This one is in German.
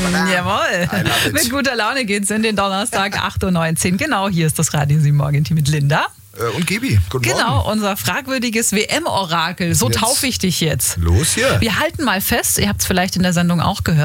Jawohl. Mit guter Laune geht's in den Donnerstag 8.19 Uhr. Genau, hier ist das Radio 7 Morgen-Team mit Linda. Und Gebi, guten Morgen. Genau, unser fragwürdiges WM-Orakel. So taufe ich dich jetzt. Los hier. Wir halten mal fest, ihr habt es vielleicht in der Sendung auch gehört.